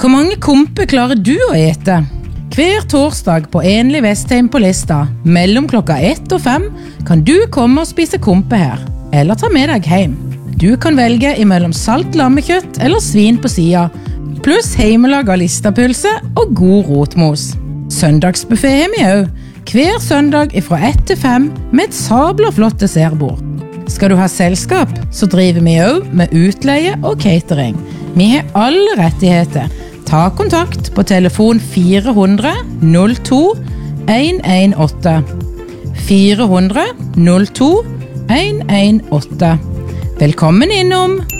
Hvor mange kompe klarer du å ete? Hver torsdag på Enlig Vestheim på Lista, mellom klokka 1 og 5, kan du komme og spise kompe her, eller ta med deg hjem. Du kan velge imellom salt lammekjøtt eller svin på sida, pluss heimelaga listapølse og god rotmos. Søndagsbuffet har vi også, hver søndag fra 1 til 5 med et sabla flott dessertbord. Skal du ha selskap, så driver vi også med utleie og catering. Vi har alle rettigheter. Ta kontakt på telefon 400 02 118. 400 02 118. Velkommen innom!